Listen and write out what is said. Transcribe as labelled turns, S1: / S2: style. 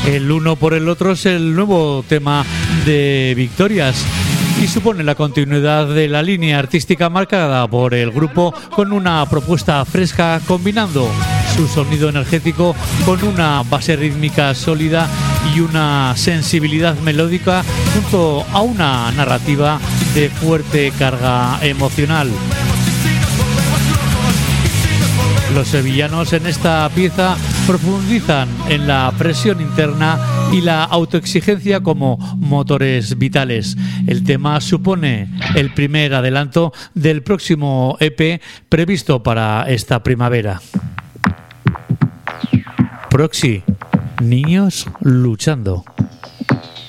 S1: El uno por el otro es el nuevo tema de Victorias y supone la continuidad de la línea artística marcada por el grupo con una propuesta fresca combinando su sonido energético con una base rítmica sólida y una sensibilidad melódica junto a una narrativa de fuerte carga emocional. Los sevillanos en esta pieza profundizan en la presión interna y la autoexigencia como motores vitales. El tema supone el primer adelanto del próximo EP previsto para esta primavera. Proxy, niños luchando.